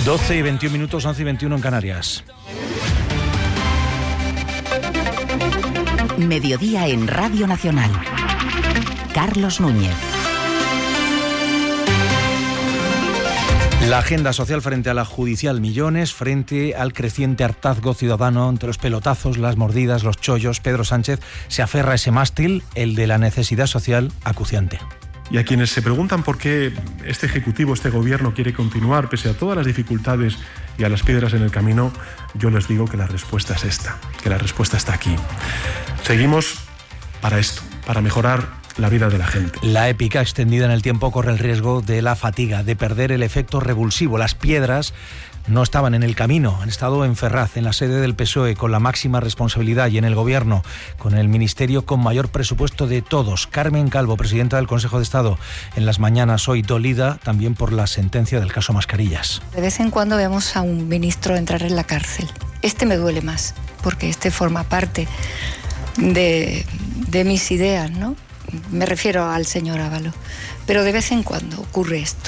12 y 21 minutos, 11 y 21 en Canarias. Mediodía en Radio Nacional. Carlos Núñez. La agenda social frente a la judicial, millones frente al creciente hartazgo ciudadano entre los pelotazos, las mordidas, los chollos. Pedro Sánchez se aferra a ese mástil, el de la necesidad social acuciante. Y a quienes se preguntan por qué este Ejecutivo, este Gobierno quiere continuar pese a todas las dificultades y a las piedras en el camino, yo les digo que la respuesta es esta, que la respuesta está aquí. Seguimos para esto, para mejorar la vida de la gente. La épica extendida en el tiempo corre el riesgo de la fatiga, de perder el efecto revulsivo. Las piedras no estaban en el camino, han estado en Ferraz, en la sede del PSOE, con la máxima responsabilidad, y en el Gobierno, con el Ministerio con mayor presupuesto de todos. Carmen Calvo, presidenta del Consejo de Estado, en las mañanas hoy, dolida también por la sentencia del caso Mascarillas. De vez en cuando vemos a un ministro entrar en la cárcel. Este me duele más, porque este forma parte de mis ideas, ¿no? Me refiero al señor Ábalos, pero de vez en cuando ocurre esto.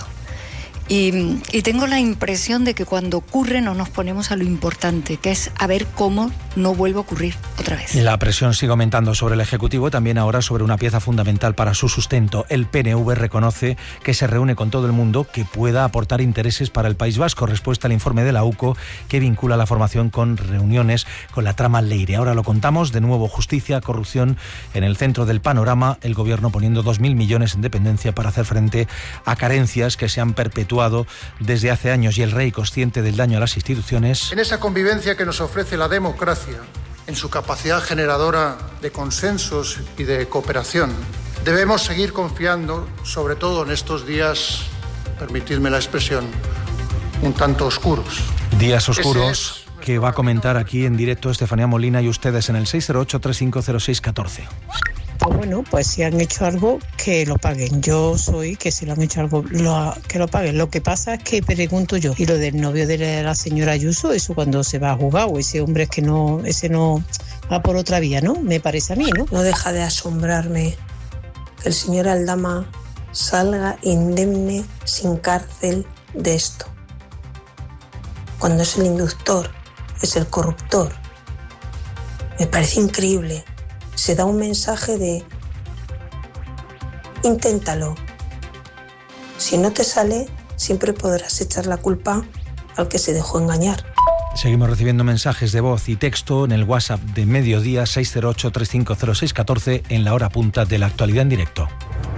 Y tengo la impresión de que cuando ocurre no nos ponemos a lo importante, que es a ver cómo no vuelve a ocurrir otra vez. La presión sigue aumentando sobre el Ejecutivo, también ahora sobre una pieza fundamental para su sustento. El PNV reconoce que se reúne con todo el mundo que pueda aportar intereses para el País Vasco. Respuesta al informe de la UCO que vincula la formación con reuniones con la trama Leire. Ahora lo contamos, de nuevo justicia, corrupción en el centro del panorama, el Gobierno poniendo 2.000 millones en dependencia para hacer frente a carencias que se han perpetuado desde hace años, y el rey, consciente del daño a las instituciones. En esa convivencia que nos ofrece la democracia, en su capacidad generadora de consensos y de cooperación, debemos seguir confiando, sobre todo en estos días, permitidme la expresión, un tanto oscuros. Días oscuros que va a comentar aquí en directo Estefanía Molina y ustedes en el 608-3506-14. Pues bueno, pues si han hecho algo, que lo paguen. Yo soy que si lo han hecho algo, que lo paguen. Lo que pasa es que pregunto yo, y lo del novio de la señora Ayuso, eso cuando se va a jugar, o ese hombre es que no, ese no va por otra vía, ¿no? Me parece a mí, ¿no? No deja de asombrarme que el señor Aldama salga indemne, sin cárcel, de esto. Cuando es el inductor, es el corruptor. Me parece increíble. Se da un mensaje de inténtalo. Si no te sale, siempre podrás echar la culpa al que se dejó engañar. Seguimos recibiendo mensajes de voz y texto en el WhatsApp de Mediodía 608-3506-14 en la hora punta de la actualidad en directo.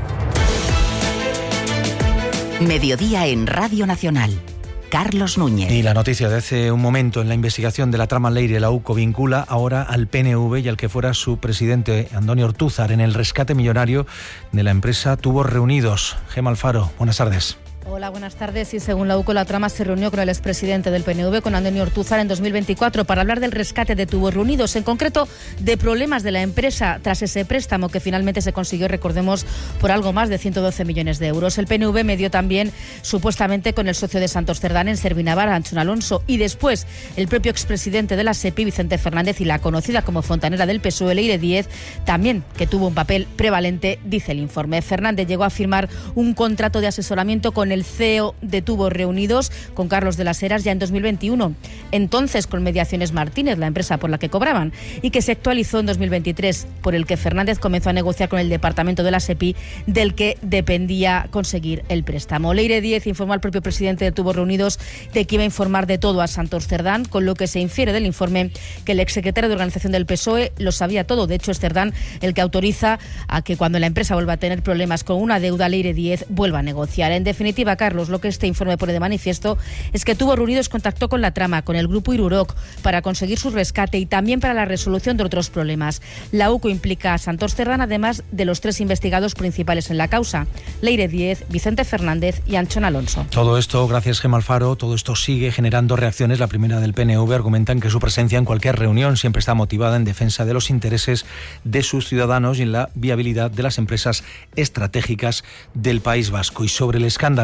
Mediodía en Radio Nacional. Carlos Núñez. Y la noticia de hace un momento: en la investigación de la trama Leire, la UCO vincula ahora al PNV y al que fuera su presidente, Andoni Ortúzar, en el rescate millonario de la empresa Tubos Reunidos. Gemma Alfaro, buenas tardes. Hola, buenas tardes. Y según la UCO, la trama se reunió con el expresidente del PNV, con Andoni Ortúzar, en 2024 para hablar del rescate de Tubos Reunidos, en concreto de problemas de la empresa tras ese préstamo que finalmente se consiguió, recordemos, por algo más de 112 millones de euros. El PNV medió también supuestamente con el socio de Santos Cerdán en Servinavar, Anchón Alonso, y después el propio expresidente de la SEPI, Vicente Fernández, y la conocida como fontanera del PSOE, Leire Díez, también, que tuvo un papel prevalente, dice el informe. Fernández llegó a firmar un contrato de asesoramiento con el CEO de Tubos Reunidos, con Carlos de las Heras, ya en 2021, entonces con Mediaciones Martínez, la empresa por la que cobraban, y que se actualizó en 2023, por el que Fernández comenzó a negociar con el departamento de la SEPI, del que dependía conseguir el préstamo. Leire Díez informó al propio presidente de Tubos Reunidos de que iba a informar de todo a Santos Cerdán, con lo que se infiere del informe que el exsecretario de organización del PSOE lo sabía todo. De hecho, es Cerdán el que autoriza a que cuando la empresa vuelva a tener problemas con una deuda, Leire Díez vuelva a negociar. En definitiva, Carlos, lo que este informe pone de manifiesto es que Tubos Reunidos contactó con la trama, con el grupo Iruroc, para conseguir su rescate y también para la resolución de otros problemas. La UCO implica a Santos Cerdán, además de los 3 investigados principales en la causa: Leire Díez, Vicente Fernández y Anchón Alonso. Todo esto, gracias Gemma Alfaro, todo esto sigue generando reacciones. La primera del PNV: argumentan que su presencia en cualquier reunión siempre está motivada en defensa de los intereses de sus ciudadanos y en la viabilidad de las empresas estratégicas del País Vasco. Y sobre el escándalo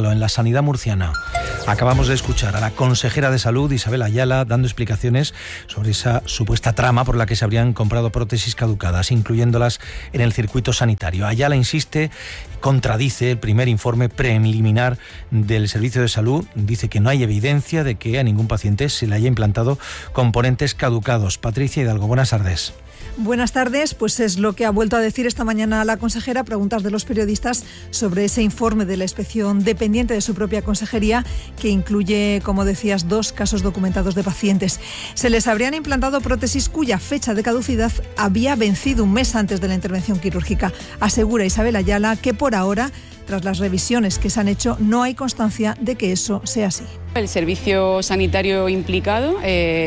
escándalo en la sanidad murciana. Acabamos de escuchar a la consejera de Salud, Isabel Ayala, dando explicaciones sobre esa supuesta trama por la que se habrían comprado prótesis caducadas, incluyéndolas en el circuito sanitario. Ayala insiste, contradice el primer informe preliminar del Servicio de Salud. Dice que no hay evidencia de que a ningún paciente se le haya implantado componentes caducados. Patricia Hidalgo, buenas tardes. Buenas tardes, pues es lo que ha vuelto a decir esta mañana la consejera a preguntas de los periodistas sobre ese informe de la inspección dependiente de su propia consejería que incluye, como decías, 2 casos documentados de pacientes. Se les habrían implantado prótesis cuya fecha de caducidad había vencido un mes antes de la intervención quirúrgica. Asegura Isabel Ayala que por ahora, tras las revisiones que se han hecho, no hay constancia de que eso sea así. El servicio sanitario implicado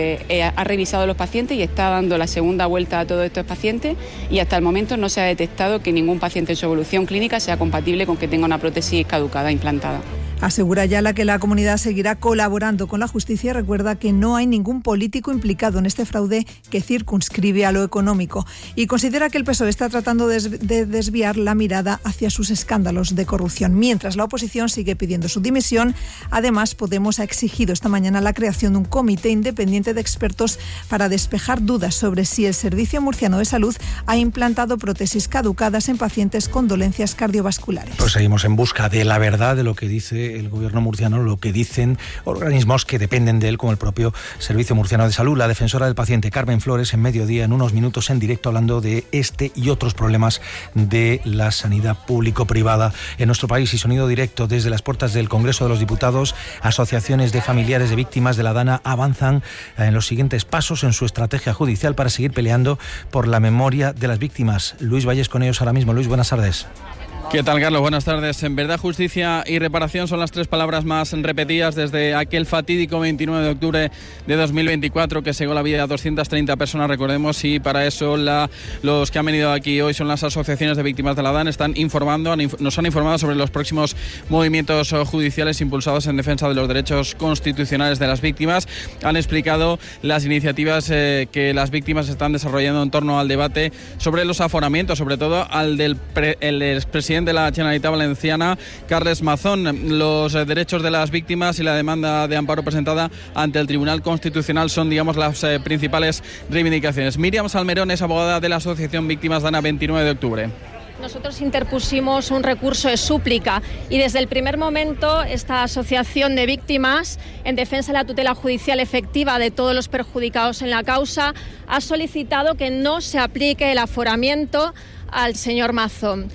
ha revisado a los pacientes y está dando la segunda vuelta a todos estos pacientes y hasta el momento no se ha detectado que ningún paciente en su evolución clínica sea compatible con que tenga una prótesis caducada implantada. Asegura Ayala que la comunidad seguirá colaborando con la justicia y recuerda que no hay ningún político implicado en este fraude que circunscribe a lo económico y considera que el PSOE está tratando de desviar la mirada hacia sus escándalos de corrupción. Mientras la oposición sigue pidiendo su dimisión, además Podemos ha exigido esta mañana la creación de un comité independiente de expertos para despejar dudas sobre si el Servicio Murciano de Salud ha implantado prótesis caducadas en pacientes con dolencias cardiovasculares. Pues seguimos en busca de la verdad de lo que dice el gobierno murciano, lo que dicen organismos que dependen de él, como el propio Servicio Murciano de Salud. La defensora del paciente Carmen Flores en Mediodía, en unos minutos en directo, hablando de este y otros problemas de la sanidad público-privada en nuestro país. Y sonido directo desde las puertas del Congreso de los Diputados. Asociaciones de familiares de víctimas de la DANA avanzan en los siguientes pasos en su estrategia judicial para seguir peleando por la memoria de las víctimas. Luis Valles con ellos ahora mismo. Luis, buenas tardes. ¿Qué tal, Carlos? Buenas tardes. En verdad, justicia y reparación son las 3 palabras más repetidas desde aquel fatídico 29 de octubre de 2024 que cegó la vida a 230 personas, recordemos, y para eso los que han venido aquí hoy son las asociaciones de víctimas de la DAN, nos han informado sobre los próximos movimientos judiciales impulsados en defensa de los derechos constitucionales de las víctimas. Han explicado las iniciativas que las víctimas están desarrollando en torno al debate sobre los aforamientos, sobre todo al del expresidente de la Generalitat Valenciana, Carles Mazón. Los derechos de las víctimas y la demanda de amparo presentada ante el Tribunal Constitucional son, digamos, las principales reivindicaciones. Míriam Salmerón es abogada de la Asociación Víctimas DANA 29 de octubre. Nosotros interpusimos un recurso de súplica y desde el primer momento esta asociación de víctimas en defensa de la tutela judicial efectiva de todos los perjudicados en la causa ha solicitado que no se aplique el aforamiento al señor Mazón.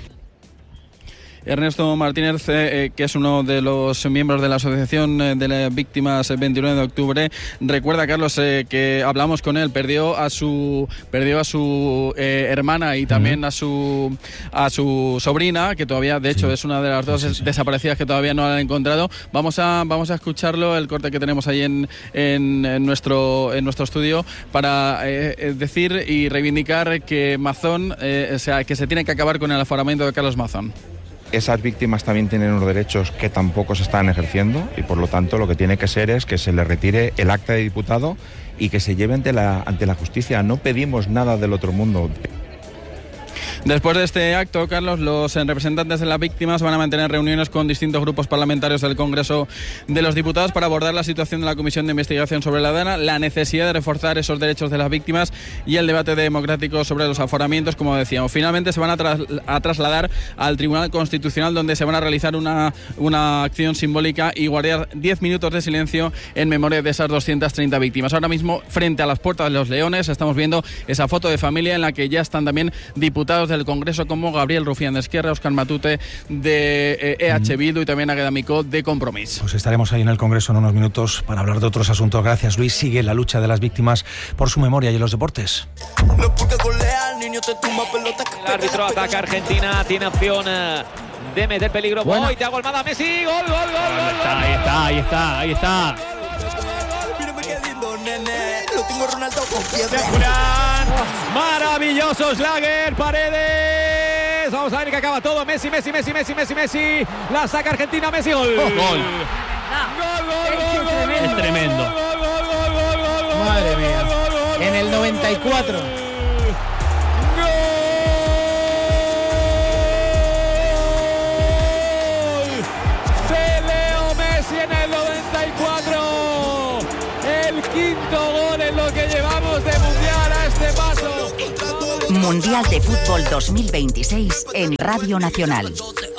Ernesto Martínez, que es uno de los miembros de la Asociación de las Víctimas 29 de octubre, recuerda, Carlos, que hablamos con él, perdió a su hermana y también a su sobrina, que todavía, de hecho, es una de las dos desaparecidas que todavía no han encontrado. Vamos a escucharlo, el corte que tenemos ahí en nuestro estudio, para decir y reivindicar que Mazón, que se tiene que acabar con el aforamiento de Carlos Mazón. Esas víctimas también tienen unos derechos que tampoco se están ejerciendo y por lo tanto lo que tiene que ser es que se les retire el acta de diputado y que se lleve ante la justicia. No pedimos nada del otro mundo. Después de este acto, Carlos, los representantes de las víctimas van a mantener reuniones con distintos grupos parlamentarios del Congreso de los Diputados para abordar la situación de la Comisión de Investigación sobre la DANA, la necesidad de reforzar esos derechos de las víctimas y el debate democrático sobre los aforamientos, como decíamos. Finalmente se van a trasladar al Tribunal Constitucional, donde se van a realizar una acción simbólica y guardar 10 minutos de silencio en memoria de esas 230 víctimas. Ahora mismo, frente a las puertas de los Leones, estamos viendo esa foto de familia en la que ya están también diputados del Congreso como Gabriel Rufián de Esquerra, Óscar Matute de EH Bildu y también Águeda Micó de Compromís. Pues estaremos ahí en el Congreso en unos minutos para hablar de otros asuntos. Gracias, Luis. Sigue la lucha de las víctimas por su memoria y en los deportes. El árbitro ataca a Argentina, tiene opción de meter peligro. Bueno. Thiago Almada, Messi, gol. Ahí está. Espectacular, maravilloso Schlager, Paredes. Vamos a ver que acaba todo. Messi. La saca Argentina, Messi, gol. Gol. Es tremendo. Madre mía. En el 94. Mundial de Fútbol 2026 en Radio Nacional.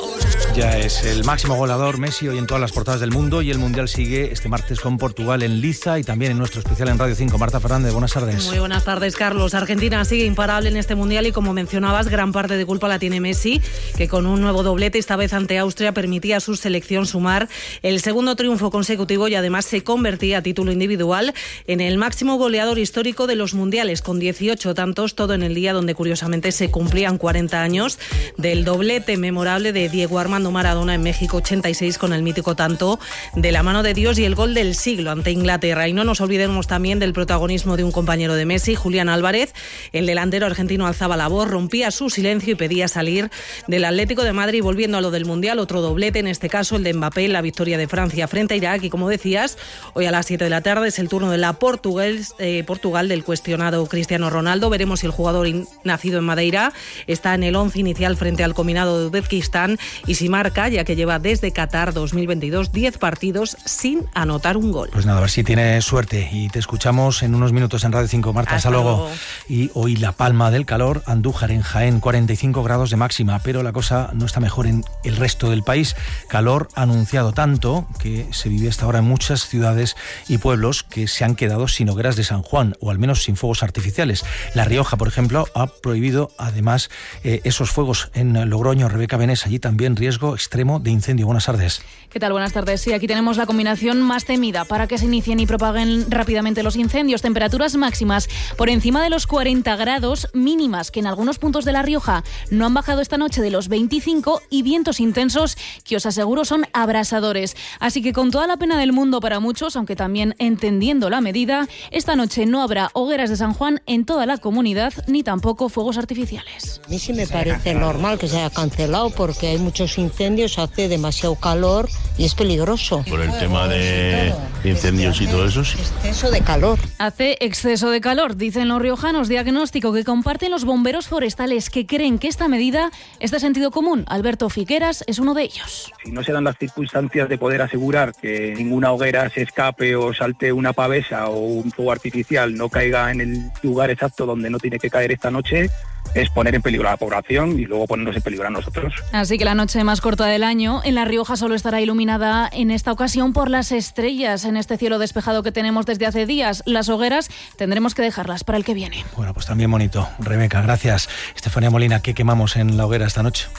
Ya es el máximo goleador Messi hoy en todas las portadas del mundo, y el Mundial sigue este martes con Portugal en Liza y también en nuestro especial en Radio 5. Marta Fernández, buenas tardes. Muy buenas tardes, Carlos. Argentina sigue imparable en este Mundial y, como mencionabas, gran parte de culpa la tiene Messi, que con un nuevo doblete, esta vez ante Austria, permitía a su selección sumar el segundo triunfo consecutivo y además se convertía a título individual en el máximo goleador histórico de los Mundiales, con 18 tantos, todo en el día donde curiosamente se cumplían 40 años del doblete memorable de Diego Armando Maradona en México 86, con el mítico tanto de la mano de Dios y el gol del siglo ante Inglaterra. Y no nos olvidemos también del protagonismo de un compañero de Messi, Julián Álvarez. El delantero argentino alzaba la voz, rompía su silencio y pedía salir del Atlético de Madrid. Volviendo a lo del Mundial, otro doblete, en este caso el de Mbappé, la victoria de Francia frente a Irak. Y como decías, hoy a las 7 de la tarde es el turno de la Portugal del cuestionado Cristiano Ronaldo. Veremos si el jugador nacido en Madeira está en el 11 inicial frente al combinado de Uzbekistán y si marca, ya que lleva desde Qatar 2022 10 partidos sin anotar un gol. Pues nada, a ver si tiene suerte, y te escuchamos en unos minutos en Radio 5. Marta, hasta luego. Y hoy la palma del calor, Andújar en Jaén, 45 grados de máxima, pero la cosa no está mejor en el resto del país. Calor anunciado tanto que se vive hasta ahora en muchas ciudades y pueblos que se han quedado sin hogueras de San Juan, o al menos sin fuegos artificiales. La Rioja, por ejemplo, ha prohibido además esos fuegos. En Logroño, Rebeca Benés, allí también riesgo extremo de incendio. Buenas tardes. ¿Qué tal? Buenas tardes. Sí, aquí tenemos la combinación más temida para que se inicien y propaguen rápidamente los incendios. Temperaturas máximas por encima de los 40 grados, mínimas que en algunos puntos de La Rioja no han bajado esta noche de los 25, y vientos intensos que os aseguro son abrasadores. Así que, con toda la pena del mundo para muchos, aunque también entendiendo la medida, esta noche no habrá hogueras de San Juan en toda la comunidad, ni tampoco fuegos artificiales. A mí sí me parece normal que se haya cancelado, porque hay muchos incendios, hace demasiado calor y es peligroso. Por el tema de incendios y todo eso, sí. Exceso de calor. Hace exceso de calor, dicen los riojanos, diagnóstico que comparten los bomberos forestales, que creen que esta medida es de sentido común. Alberto Fiqueras es uno de ellos. Si no se dan las circunstancias de poder asegurar que ninguna hoguera se escape o salte una pavesa o un fuego artificial no caiga en el lugar exacto donde no tiene que caer esta noche, es poner en peligro a la población y luego ponernos en peligro a nosotros. Así que la noche más corta del año en La Rioja solo estará iluminada en esta ocasión por las estrellas en este cielo despejado que tenemos desde hace días. Las hogueras tendremos que dejarlas para el que viene. Bueno, pues también bonito. Rebeca, gracias. Estefanía Molina, ¿qué quemamos en la hoguera esta noche?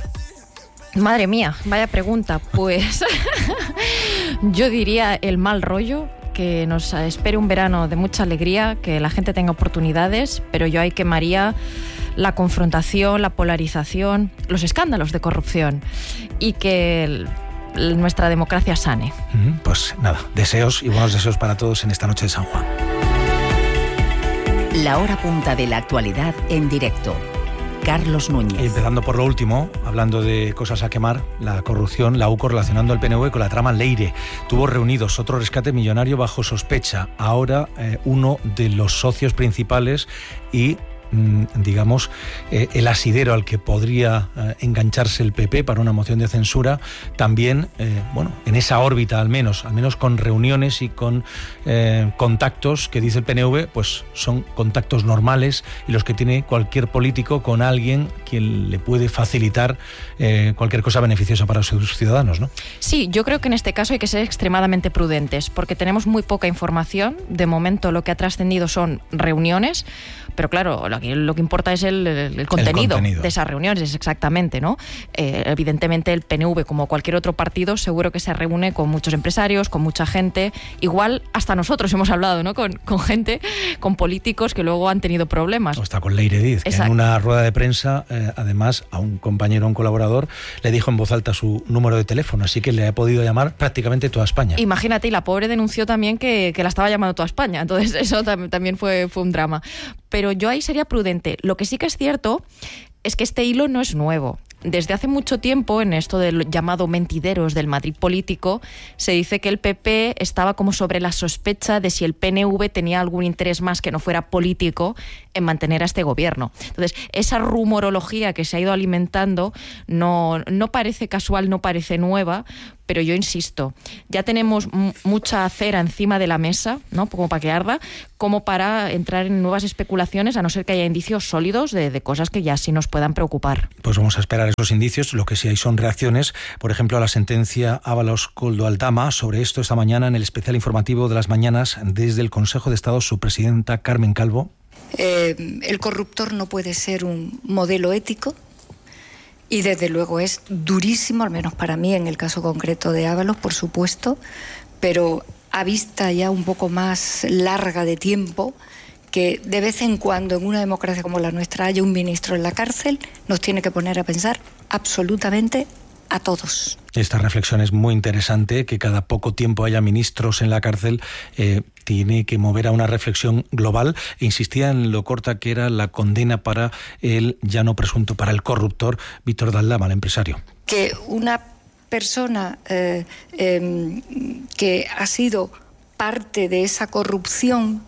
Madre mía, vaya pregunta. Pues yo diría el mal rollo, que nos espere un verano de mucha alegría, que la gente tenga oportunidades, pero yo ahí quemaría la confrontación, la polarización, los escándalos de corrupción, y que nuestra democracia sane. Pues nada, deseos y buenos deseos para todos en esta noche de San Juan. La hora punta de la actualidad en directo. Carlos Núñez. Y empezando por lo último, hablando de cosas a quemar, la corrupción, la UCO relacionando el PNV con la trama Leire. Tuvo reunidos otro rescate millonario bajo sospecha. Ahora uno de los socios principales y digamos, el asidero al que podría engancharse el PP para una moción de censura, también, bueno, en esa órbita al menos con reuniones y con contactos que dice el PNV, pues son contactos normales y los que tiene cualquier político con alguien quien le puede facilitar cualquier cosa beneficiosa para sus ciudadanos, ¿no? Sí, yo creo que en este caso hay que ser extremadamente prudentes, porque tenemos muy poca información. De momento lo que ha trascendido son reuniones, pero claro, lo que importa es el contenido de esas reuniones, exactamente, ¿no? Evidentemente el PNV, como cualquier otro partido, seguro que se reúne con muchos empresarios, con mucha gente. Igual hasta nosotros hemos hablado, ¿no? Con gente, con políticos que luego han tenido problemas. O está con Leire Diz, que en una rueda de prensa, además, a un compañero, a un colaborador, le dijo en voz alta su número de teléfono, así que le ha podido llamar prácticamente toda España. Imagínate, y la pobre denunció también que la estaba llamando toda España, entonces eso también fue un drama. Pero yo ahí sería prudente. Lo que sí que es cierto es que este hilo no es nuevo. Desde hace mucho tiempo, en esto del llamado mentideros del Madrid político, se dice que el PP estaba como sobre la sospecha de si el PNV tenía algún interés más que no fuera político en mantener a este gobierno. Entonces, esa rumorología que se ha ido alimentando no parece casual, no parece nueva, Pero yo insisto, ya tenemos mucha cera encima de la mesa, ¿no? Como para que arda, como para entrar en nuevas especulaciones, a no ser que haya indicios sólidos de cosas que ya sí nos puedan preocupar. Pues vamos a esperar esos indicios. Lo que sí hay son reacciones, por ejemplo, a la sentencia Ábalos-Koldo Aldama. Sobre esto, esta mañana, en el especial informativo de las mañanas, desde el Consejo de Estado, su presidenta Carmen Calvo. El corruptor no puede ser un modelo ético y desde luego es durísimo, al menos para mí en el caso concreto de Ábalos, por supuesto, pero a vista ya un poco más larga de tiempo, que de vez en cuando en una democracia como la nuestra haya un ministro en la cárcel, nos tiene que poner a pensar absolutamente a todos. Esta reflexión es muy interesante, que cada poco tiempo haya ministros en la cárcel, tiene que mover a una reflexión global. Insistía en lo corta que era la condena para el ya no presunto, para el corruptor Víctor de Aldama, el empresario. Que una persona que ha sido parte de esa corrupción,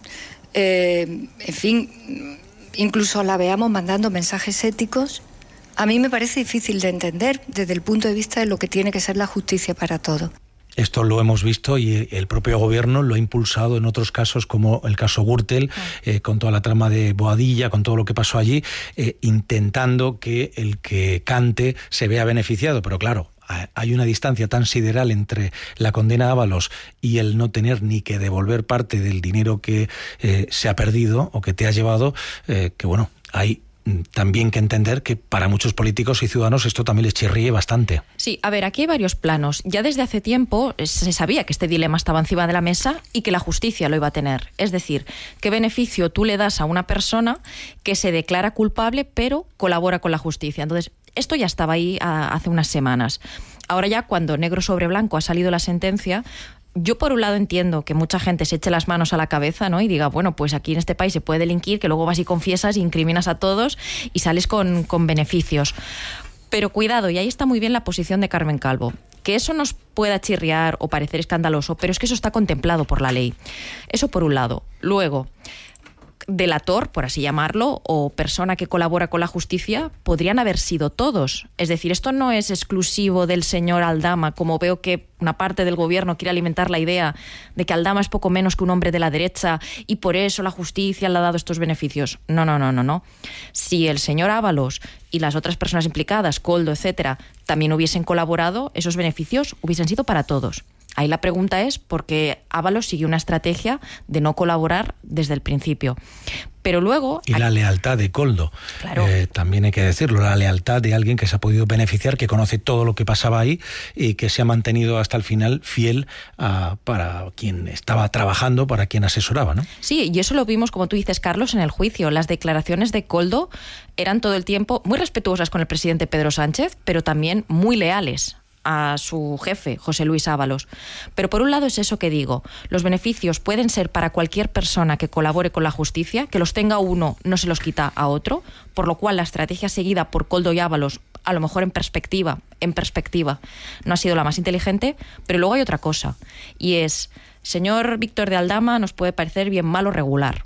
en fin, incluso la veamos mandando mensajes éticos, a mí me parece difícil de entender desde el punto de vista de lo que tiene que ser la justicia para todo. Esto lo hemos visto y el propio gobierno lo ha impulsado en otros casos, como el caso Gürtel, con toda la trama de Boadilla, con todo lo que pasó allí, intentando que el que cante se vea beneficiado. Pero claro, hay una distancia tan sideral entre la condena a Ábalos y el no tener ni que devolver parte del dinero que se ha perdido o que te ha llevado, que bueno, hay también que entender que para muchos políticos y ciudadanos esto también les chirríe bastante. Sí, a ver, aquí hay varios planos. Ya desde hace tiempo se sabía que este dilema estaba encima de la mesa y que la justicia lo iba a tener. Es decir, ¿qué beneficio tú le das a una persona que se declara culpable pero colabora con la justicia? Entonces, esto ya estaba ahí hace unas semanas. Ahora ya, cuando negro sobre blanco ha salido la sentencia, yo por un lado entiendo que mucha gente se eche las manos a la cabeza, ¿no? Y diga, bueno, pues aquí en este país se puede delinquir, que luego vas y confiesas, incriminas a todos y sales con beneficios. Pero cuidado, y ahí está muy bien la posición de Carmen Calvo. Que eso nos pueda chirriar o parecer escandaloso, pero es que eso está contemplado por la ley. Eso por un lado. Luego, delator, por así llamarlo, o persona que colabora con la justicia, podrían haber sido todos. Es decir, esto no es exclusivo del señor Aldama, como veo que una parte del gobierno quiere alimentar la idea de que Aldama es poco menos que un hombre de la derecha y por eso la justicia le ha dado estos beneficios. No. Si el señor Ábalos y las otras personas implicadas, Koldo, etcétera, también hubiesen colaborado, esos beneficios hubiesen sido para todos. Ahí la pregunta es por qué Ábalos sigue una estrategia de no colaborar desde el principio. Pero luego... Y la lealtad de Koldo, claro. También hay que decirlo, la lealtad de alguien que se ha podido beneficiar, que conoce todo lo que pasaba ahí y que se ha mantenido hasta el final fiel para quien estaba trabajando, para quien asesoraba, ¿no? Sí, y eso lo vimos, como tú dices, Carlos, en el juicio. Las declaraciones de Koldo eran todo el tiempo muy respetuosas con el presidente Pedro Sánchez, pero también muy leales a su jefe, José Luis Ábalos. Pero por un lado es eso que digo, los beneficios pueden ser para cualquier persona que colabore con la justicia, que los tenga uno no se los quita a otro, por lo cual la estrategia seguida por Koldo y Ábalos, a lo mejor en perspectiva, no ha sido la más inteligente, pero luego hay otra cosa, y es, señor Víctor de Aldama nos puede parecer bien malo regular,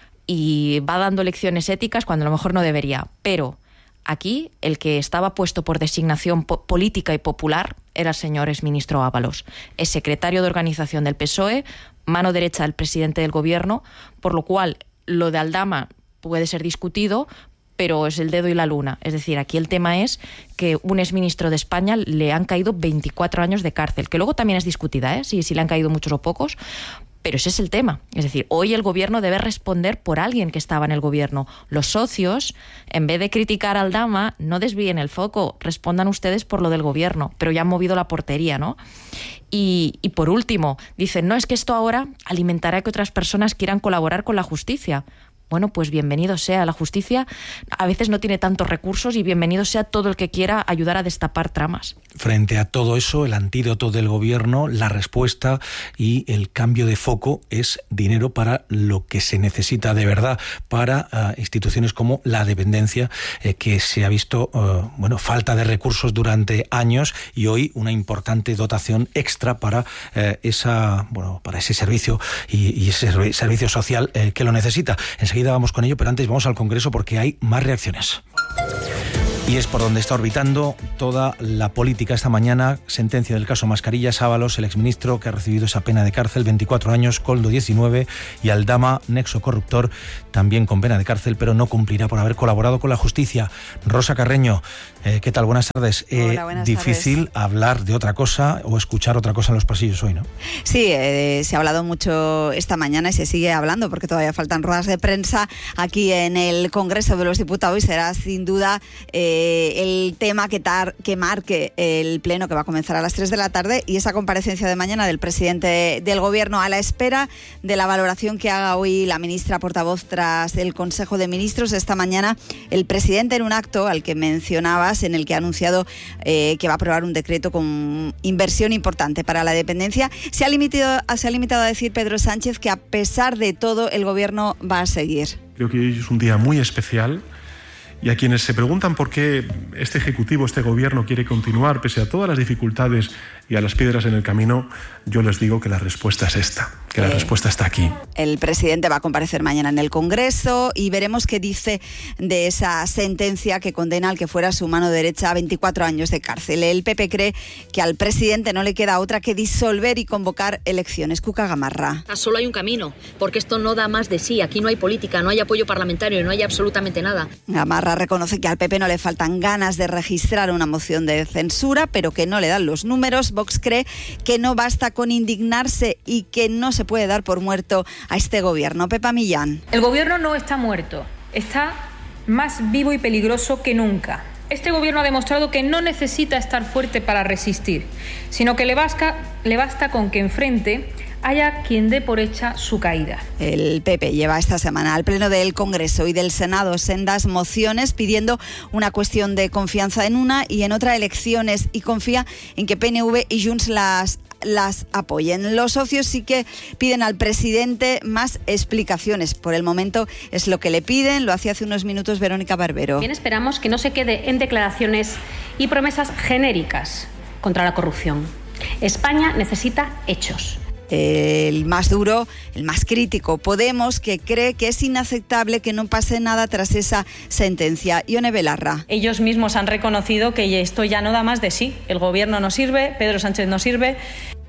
y va dando lecciones éticas cuando a lo mejor no debería, pero aquí, el que estaba puesto por designación política y popular era el señor exministro Ábalos. Es secretario de organización del PSOE, mano derecha del presidente del gobierno, por lo cual lo de Aldama puede ser discutido, pero es el dedo y la luna. Es decir, aquí el tema es que un exministro de España le han caído 24 años de cárcel, que luego también es discutida, si le han caído muchos o pocos. Pero ese es el tema. Es decir, hoy el gobierno debe responder por alguien que estaba en el gobierno. Los socios, en vez de criticar a Aldama, no desvíen el foco, respondan ustedes por lo del gobierno, pero ya han movido la portería, ¿no? Y por último, dicen, no, es que esto ahora alimentará que otras personas quieran colaborar con la justicia. Bueno, pues bienvenido sea. La justicia a veces no tiene tantos recursos y bienvenido sea todo el que quiera ayudar a destapar tramas. Frente a todo eso, el antídoto del gobierno, la respuesta y el cambio de foco es dinero para lo que se necesita de verdad, para instituciones como la dependencia, que se ha visto falta de recursos durante años y hoy una importante dotación extra para para ese servicio y ese servicio social que lo necesita. Enseguida vamos con ello, pero antes vamos al Congreso porque hay más reacciones. Y es por donde está orbitando toda la política esta mañana. Sentencia del caso Mascarillas, Ábalos, el exministro que ha recibido esa pena de cárcel, 24 años, Koldo 19, y Aldama, nexo corruptor, también con pena de cárcel, pero no cumplirá por haber colaborado con la justicia. Rosa Carreño, ¿qué tal? Buenas tardes. Hola, buenas difícil tardes. Hablar de otra cosa o escuchar otra cosa en los pasillos hoy, ¿no? Sí, se ha hablado mucho esta mañana y se sigue hablando porque todavía faltan ruedas de prensa aquí en el Congreso de los Diputados y será sin duda el tema que marque el pleno que va a comenzar a las 3 de la tarde y esa comparecencia de mañana del presidente del Gobierno a la espera de la valoración que haga hoy la ministra portavoz tras el Consejo de Ministros. Esta mañana el presidente, en un acto al que mencionabas, en el que ha anunciado que va a aprobar un decreto con inversión importante para la dependencia, se ha limitado a decir Pedro Sánchez que a pesar de todo el Gobierno va a seguir. Creo que hoy es un día muy especial. Y a quienes se preguntan por qué este Ejecutivo, este Gobierno quiere continuar pese a todas las dificultades y a las piedras en el camino, yo les digo que la respuesta es esta, que la respuesta está aquí. El presidente va a comparecer mañana en el Congreso y veremos qué dice de esa sentencia que condena al que fuera su mano derecha a 24 años de cárcel. El PP cree que al presidente no le queda otra que disolver y convocar elecciones. Cuca Gamarra. Solo hay un camino, porque esto no da más de sí. Aquí no hay política, no hay apoyo parlamentario, no hay absolutamente nada. Gamarra reconoce que al PP no le faltan ganas de registrar una moción de censura, pero que no le dan los números. Vox cree que no basta con indignarse y que no se puede dar por muerto a este gobierno. Pepa Millán. El gobierno no está muerto, está más vivo y peligroso que nunca. Este gobierno ha demostrado que no necesita estar fuerte para resistir, sino que le basta con que enfrente haya quien dé por hecha su caída. El PP lleva esta semana al Pleno del Congreso y del Senado sendas mociones pidiendo una cuestión de confianza en una y en otra elecciones y confía en que PNV y Junts las apoyen. Los socios sí que piden al presidente más explicaciones. Por el momento es lo que le piden. Lo hacía hace unos minutos Verónica Barbero. Bien, esperamos que no se quede en declaraciones y promesas genéricas contra la corrupción. España necesita hechos. El más duro, el más crítico, Podemos, que cree que es inaceptable que no pase nada tras esa sentencia. Ione Belarra. Ellos mismos han reconocido que esto ya no da más de sí. El gobierno no sirve, Pedro Sánchez no sirve.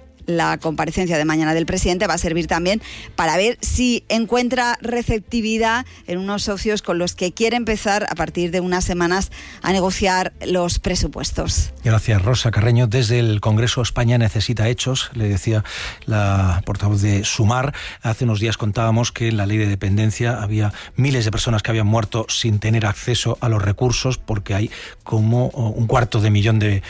La comparecencia de mañana del presidente va a servir también para ver si encuentra receptividad en unos socios con los que quiere empezar a partir de unas semanas a negociar los presupuestos. Gracias, Rosa Carreño. Desde el Congreso, España necesita hechos, le decía la portavoz de Sumar. Hace unos días contábamos que en la ley de dependencia había miles de personas que habían muerto sin tener acceso a los recursos porque hay como 250.000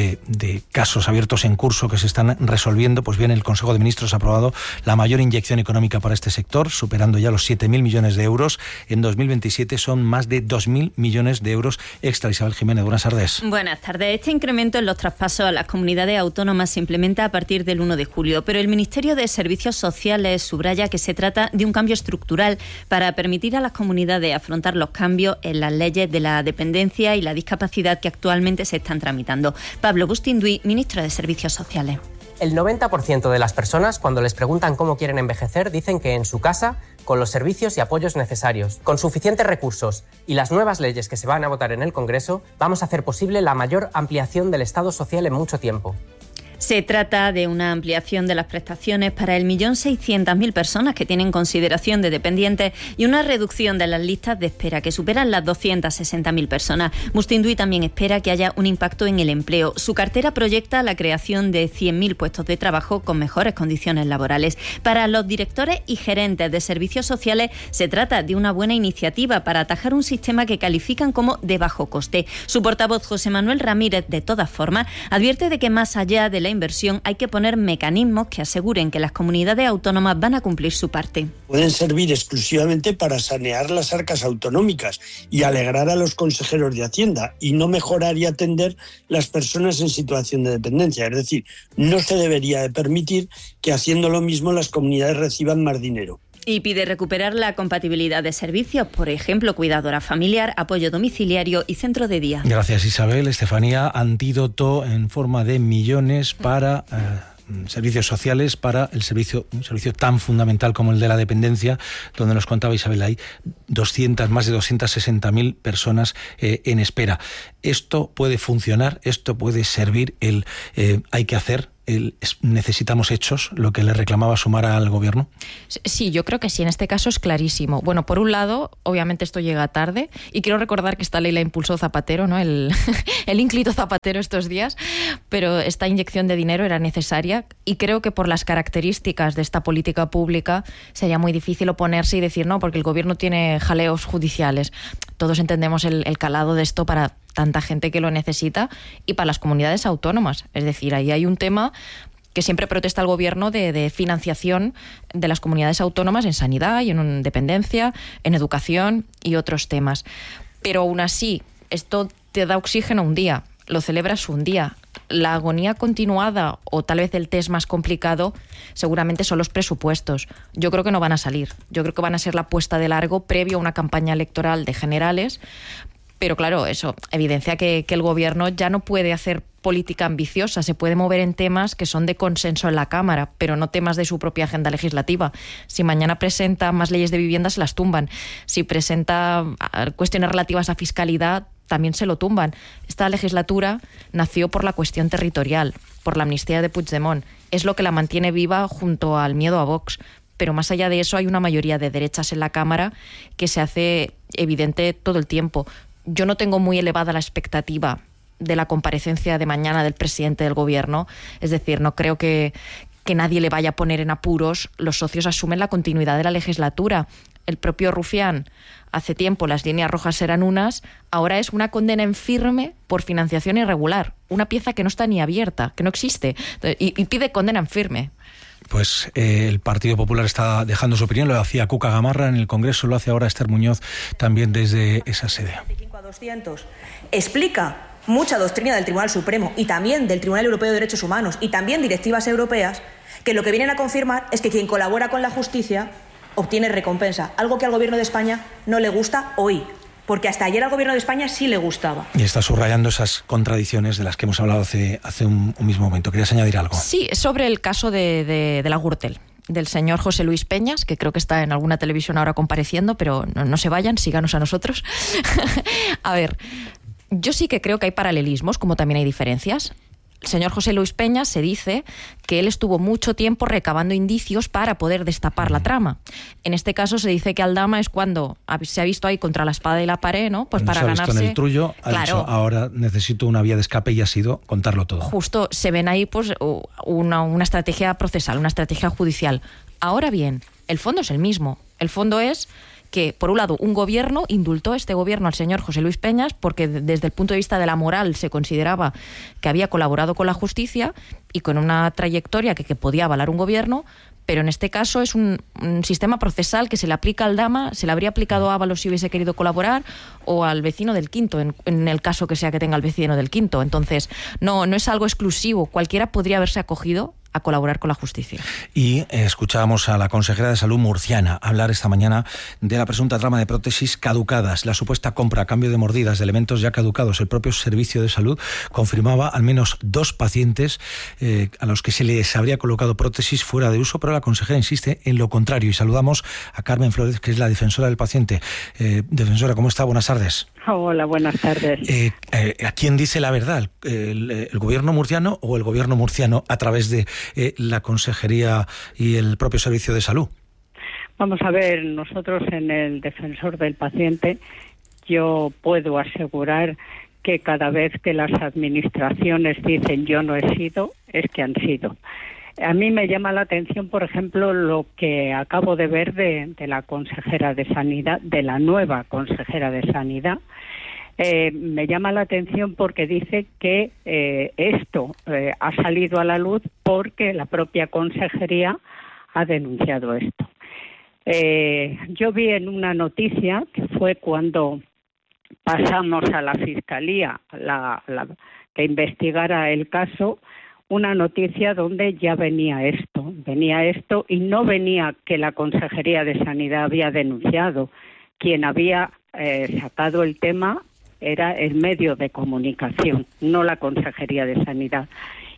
de casos abiertos en curso que se están resolviendo. Pues bien, el Consejo de Ministros ha aprobado la mayor inyección económica para este sector, superando ya los 7.000 millones de euros. En 2027 son más de 2.000 millones de euros extra. Isabel Jiménez, buenas tardes. Buenas tardes. Este incremento en los traspasos a las comunidades autónomas se implementa a partir del 1 de julio, pero el Ministerio de Servicios Sociales subraya que se trata de un cambio estructural para permitir a las comunidades afrontar los cambios en las leyes de la dependencia y la discapacidad que actualmente se están tramitando. Pablo Bustinduy, ministro de Servicios Sociales. El 90% de las personas, cuando les preguntan cómo quieren envejecer, dicen que en su casa, con los servicios y apoyos necesarios, con suficientes recursos y las nuevas leyes que se van a votar en el Congreso, vamos a hacer posible la mayor ampliación del Estado social en mucho tiempo. Se trata de una ampliación de las prestaciones para el 1.600.000 personas que tienen consideración de dependientes y una reducción de las listas de espera que superan las 260.000 personas. Bustinduy también espera que haya un impacto en el empleo. Su cartera proyecta la creación de 100.000 puestos de trabajo con mejores condiciones laborales. Para los directores y gerentes de servicios sociales se trata de una buena iniciativa para atajar un sistema que califican como de bajo coste. Su portavoz, José Manuel Ramírez, de todas formas, advierte de que más allá de la inversión hay que poner mecanismos que aseguren que las comunidades autónomas van a cumplir su parte. Pueden servir exclusivamente para sanear las arcas autonómicas y alegrar a los consejeros de Hacienda y no mejorar y atender las personas en situación de dependencia. Es decir, no se debería de permitir que haciendo lo mismo las comunidades reciban más dinero. Y pide recuperar la compatibilidad de servicios, por ejemplo, cuidadora familiar, apoyo domiciliario y centro de día. Gracias, Isabel. Estefanía, antídoto en forma de millones para servicios sociales para un servicio tan fundamental como el de la dependencia, donde nos contaba Isabel, hay más de 260.000 personas en espera. Esto puede funcionar, esto puede servir, hay que hacer. ¿Necesitamos hechos, lo que le reclamaba Sumar al gobierno? Sí, yo creo que sí, en este caso es clarísimo. Bueno, por un lado, obviamente esto llega tarde, y quiero recordar que esta ley la impulsó Zapatero, ¿no? El ínclito Zapatero estos días, pero esta inyección de dinero era necesaria, y creo que por las características de esta política pública sería muy difícil oponerse y decir no, porque el gobierno tiene jaleos judiciales. Todos entendemos el calado de esto para tanta gente que lo necesita y para las comunidades autónomas. Es decir, ahí hay un tema que siempre protesta el gobierno de financiación de las comunidades autónomas en sanidad y en dependencia, en educación y otros temas. Pero aún así, esto te da oxígeno un día, lo celebras un día. La agonía continuada, o tal vez el test más complicado, seguramente son los presupuestos. Yo creo que no van a salir. Yo creo que van a ser la apuesta de largo previo a una campaña electoral de generales. Pero claro, eso evidencia que el gobierno ya no puede hacer política ambiciosa, se puede mover en temas que son de consenso en la Cámara, pero no temas de su propia agenda legislativa. Si mañana presenta más leyes de vivienda, se las tumban. Si presenta cuestiones relativas a fiscalidad, también se lo tumban. Esta legislatura nació por la cuestión territorial, por la amnistía de Puigdemont. Es lo que la mantiene viva junto al miedo a Vox. Pero más allá de eso hay una mayoría de derechas en la Cámara que se hace evidente todo el tiempo. Yo no tengo muy elevada la expectativa de la comparecencia de mañana del presidente del gobierno. Es decir, no creo que nadie le vaya a poner en apuros. Los socios asumen la continuidad de la legislatura. El propio Rufián, hace tiempo las líneas rojas eran unas, ahora es una condena en firme por financiación irregular. Una pieza que no está ni abierta, que no existe, y pide condena en firme. Pues el Partido Popular está dejando su opinión, lo hacía Cuca Gamarra en el Congreso, lo hace ahora Esther Muñoz también desde esa sede. 200 explica mucha doctrina del Tribunal Supremo y también del Tribunal Europeo de Derechos Humanos y también directivas europeas que lo que vienen a confirmar es que quien colabora con la justicia obtiene recompensa, algo que al Gobierno de España no le gusta hoy, porque hasta ayer al Gobierno de España sí le gustaba. Y está subrayando esas contradicciones de las que hemos hablado hace un mismo momento. ¿Querías añadir algo? Sí, sobre el caso de la Gürtel, del señor José Luis Peñas, que creo que está en alguna televisión ahora compareciendo, pero no se vayan, síganos a nosotros. A ver, yo sí que creo que hay paralelismos, como también hay diferencias. El señor José Luis Peñas se dice que él estuvo mucho tiempo recabando indicios para poder destapar la trama. En este caso se dice que Aldama es cuando se ha visto ahí contra la espada y la pared, ¿no? Pues para ganarse... en el trullo, ha dicho, ahora necesito una vía de escape, y ha sido contarlo todo. Justo, se ven ahí pues una estrategia procesal, una estrategia judicial. Ahora bien, el fondo es el mismo. El fondo es que, por un lado, un gobierno indultó este gobierno al señor José Luis Peñas porque desde el punto de vista de la moral se consideraba que había colaborado con la justicia y con una trayectoria que podía avalar un gobierno, pero en este caso es un sistema procesal que se le aplica al Dama, se le habría aplicado a Ábalos si hubiese querido colaborar, o al vecino del Quinto, en el caso que sea que tenga el vecino del Quinto. Entonces, no es algo exclusivo, cualquiera podría haberse acogido a colaborar con la justicia. Y escuchábamos a la consejera de Salud murciana hablar esta mañana de la presunta trama de prótesis caducadas, la supuesta compra a cambio de mordidas de elementos ya caducados. El propio Servicio de Salud confirmaba al menos 2 pacientes a los que se les habría colocado prótesis fuera de uso, pero la consejera insiste en lo contrario. Y saludamos a Carmen Flores, que es la defensora del paciente. Defensora, ¿cómo está? Buenas tardes. Hola, buenas tardes. ¿A quién dice la verdad? ¿El gobierno murciano o el gobierno murciano a través de la Consejería y el propio Servicio de Salud? Vamos a ver, nosotros en el Defensor del Paciente, yo puedo asegurar que cada vez que las administraciones dicen yo no he sido, es que han sido. A mí me llama la atención, por ejemplo, lo que acabo de ver de la consejera de Sanidad, de la nueva consejera de Sanidad. Me llama la atención porque dice que esto ha salido a la luz porque la propia consejería ha denunciado esto. Yo vi en una noticia que fue cuando pasamos a la Fiscalía que investigara el caso, una noticia donde ya venía esto y no venía que la Consejería de Sanidad había denunciado. Quien había sacado el tema era el medio de comunicación, no la Consejería de Sanidad.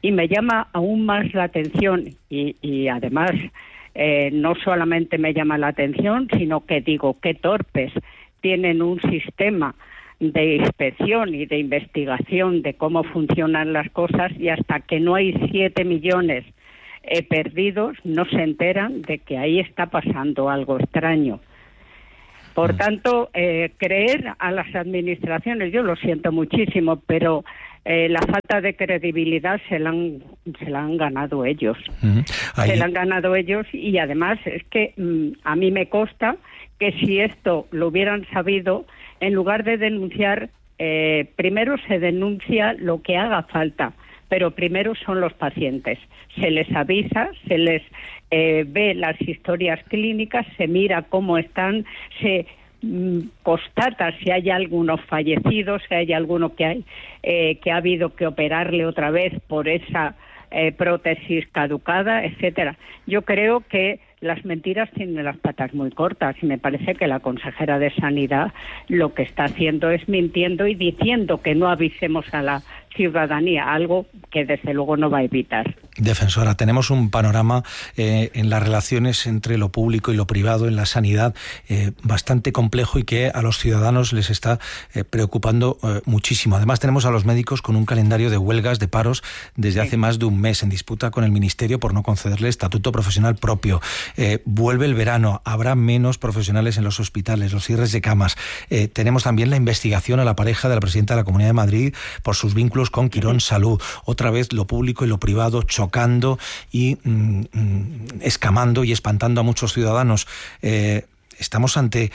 Y me llama aún más la atención y además no solamente me llama la atención, sino que digo, qué torpes tienen un sistema de inspección y de investigación de cómo funcionan las cosas, y hasta que no hay 7 millones perdidos no se enteran de que ahí está pasando algo extraño. Por tanto, creer a las administraciones, yo lo siento muchísimo, pero la falta de credibilidad se la han ganado ellos. Se la han ganado ellos, y además es que a mí me consta que si esto lo hubieran sabido, en lugar de denunciar, primero se denuncia lo que haga falta, pero primero son los pacientes. Se les avisa, se les ve las historias clínicas, se mira cómo están, se constata si hay algunos fallecidos, si hay alguno que ha habido que operarle otra vez por esa prótesis caducada, etcétera. Yo creo que las mentiras tienen las patas muy cortas, y me parece que la consejera de Sanidad lo que está haciendo es mintiendo y diciendo que no avisemos a la ciudadanía, algo que desde luego no va a evitar. Defensora, tenemos un panorama en las relaciones entre lo público y lo privado en la sanidad bastante complejo, y que a los ciudadanos les está preocupando muchísimo. Además, tenemos a los médicos con un calendario de huelgas, de paros, desde hace más de un mes, en disputa con el Ministerio por no concederle estatuto profesional propio. Vuelve el verano, habrá menos profesionales en los hospitales, los cierres de camas. Tenemos también la investigación a la pareja de la presidenta de la Comunidad de Madrid por sus vínculos con Quirón Salud. Otra vez lo público y lo privado chocando y escamando y espantando a muchos ciudadanos. Estamos ante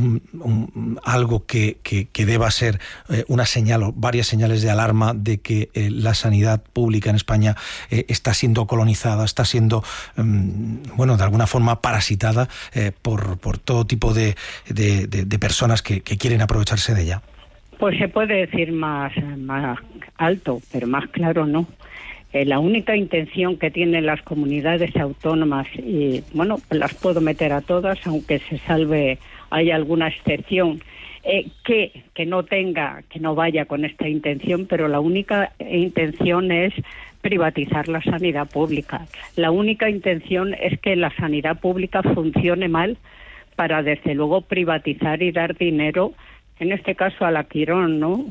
algo que deba ser una señal o varias señales de alarma de que la sanidad pública en España está siendo colonizada, está siendo, de alguna forma parasitada por todo tipo de personas que quieren aprovecharse de ella. Pues se puede decir más alto, pero más claro no. La única intención que tienen las comunidades autónomas, y las puedo meter a todas, aunque se salve, hay alguna excepción, que no vaya con esta intención, pero la única intención es privatizar la sanidad pública. La única intención es que la sanidad pública funcione mal para, desde luego, privatizar y dar dinero, en este caso a la Quirón, ¿no?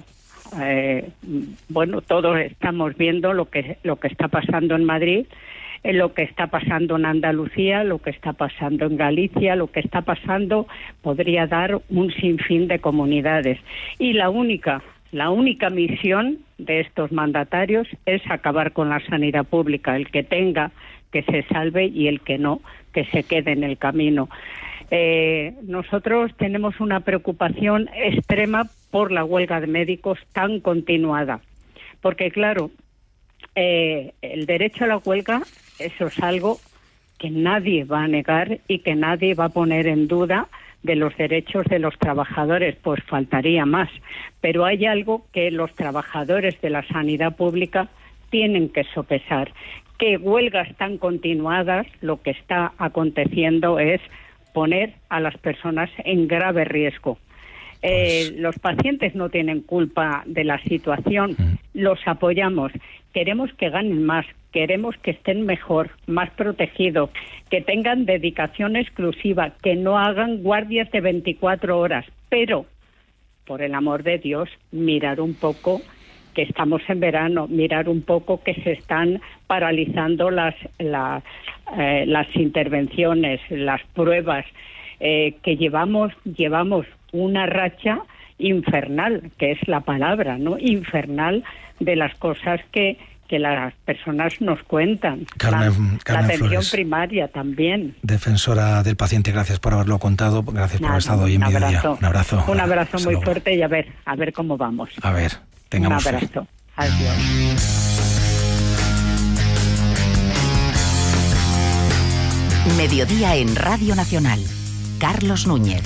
Todos estamos viendo lo que está pasando en Madrid, lo que está pasando en Andalucía, lo que está pasando en Galicia, lo que está pasando, podría dar un sinfín de comunidades. Y la única misión de estos mandatarios es acabar con la sanidad pública. El que tenga, que se salve, y el que no, que se quede en el camino. Nosotros tenemos una preocupación extrema por la huelga de médicos tan continuada, porque claro, el derecho a la huelga, eso es algo que nadie va a negar y que nadie va a poner en duda de los derechos de los trabajadores, pues faltaría más, pero hay algo que los trabajadores de la sanidad pública tienen que sopesar, que huelgas tan continuadas lo que está aconteciendo es poner a las personas en grave riesgo. Los pacientes no tienen culpa de la situación, los apoyamos, queremos que ganen más, queremos que estén mejor, más protegidos, que tengan dedicación exclusiva, que no hagan guardias de 24 horas, pero, por el amor de Dios, mirar un poco que estamos en verano, mirar un poco que se están paralizando las intervenciones, las pruebas, que llevamos una racha infernal, que es la palabra, ¿no? Infernal, de las cosas que las personas nos cuentan. Carmen la atención Flores, primaria también. Defensora del paciente, gracias por haberlo contado, gracias por haber estado hoy en Mediodía. Un abrazo. Un abrazo muy fuerte, y a ver cómo vamos. A ver, tengamos un abrazo. Adiós. Mediodía en Radio Nacional. Carlos Núñez.